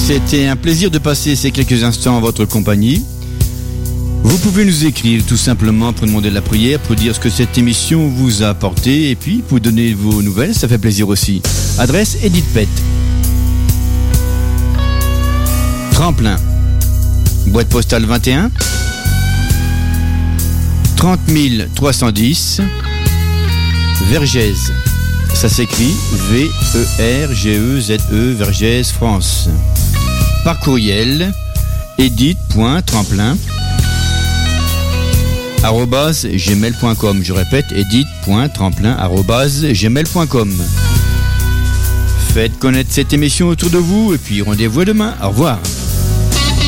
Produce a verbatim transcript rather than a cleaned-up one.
C'était un plaisir de passer ces quelques instants en votre compagnie. Vous pouvez nous écrire tout simplement pour demander la prière, pour dire ce que cette émission vous a apporté et puis pour donner vos nouvelles, ça fait plaisir aussi. Adresse Edith Pett. Tremplin. Boîte postale vingt et un trente mille trois cent dix Vergès. Ça s'écrit V E R G E Z E Vergès, France. Par courriel edith.tremplin arobase gmail point com. Je répète, edith.tremplin arobase gmail point com. Faites connaître cette émission autour de vous et puis rendez-vous demain. Au revoir.